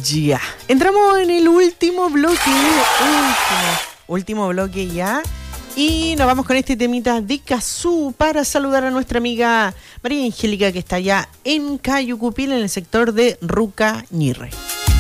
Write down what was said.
Ya. Entramos en el último bloque. Último bloque ya. Y nos vamos con este temita de Cazú para saludar a nuestra amiga María Angélica, que está allá en Cayucupil, en el sector de Ruca Ñirre.